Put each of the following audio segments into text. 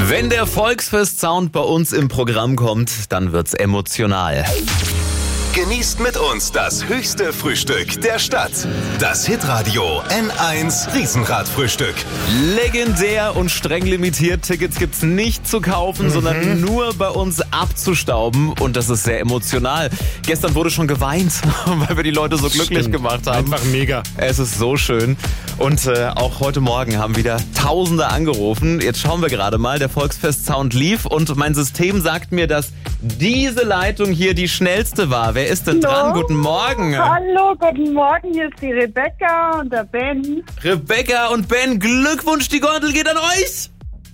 Wenn der Volksfest-Sound bei uns im Programm kommt, dann wird's emotional. Genießt mit uns das höchste Frühstück der Stadt. Das Hitradio N1 Riesenrad-Frühstück. Legendär und streng limitiert. Tickets gibt's nicht zu kaufen, sondern nur bei uns abzustauben. Und das ist sehr emotional. Gestern wurde schon geweint, weil wir die Leute so glücklich gemacht haben. Einfach mega. Es ist so schön. Und auch heute Morgen haben wieder Tausende angerufen. Jetzt schauen wir gerade mal. Der Volksfest-Sound lief und mein System sagt mir, dass diese Leitung hier die schnellste war. Wer ist denn dran? Guten Morgen. Hallo, guten Morgen. Hier ist die Rebecca und der Ben. Rebecca und Ben, Glückwunsch, die Gondel geht an euch.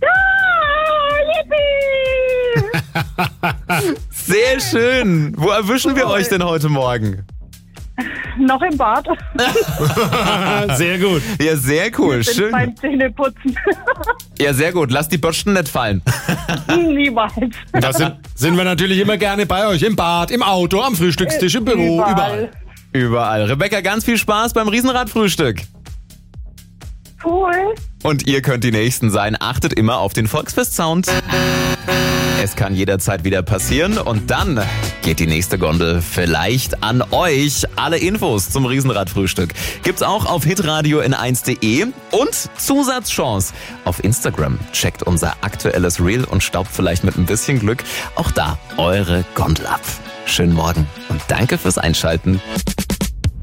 Ja, yippie! Sehr schön. Wo erwischen wir euch denn heute Morgen? Noch im Bad. Sehr gut. Ja, sehr cool. Sind Schön. beim Zähneputzen. Ja, sehr gut. Lasst die Bürsten nicht fallen. Niemals. Da sind wir natürlich immer gerne bei euch. Im Bad, im Auto, am Frühstückstisch, im Büro, überall. Überall. Rebecca, ganz viel Spaß beim Riesenradfrühstück. Cool. Und ihr könnt die Nächsten sein. Achtet immer auf den Volksfest-Sound. Es kann jederzeit wieder passieren und dann geht die nächste Gondel vielleicht an euch. Alle Infos zum Riesenradfrühstück gibt's auch auf hitradio n1.de und Zusatzchance auf Instagram. Checkt unser aktuelles Reel und staubt vielleicht mit ein bisschen Glück auch da eure Gondel ab. Schönen Morgen und danke fürs Einschalten.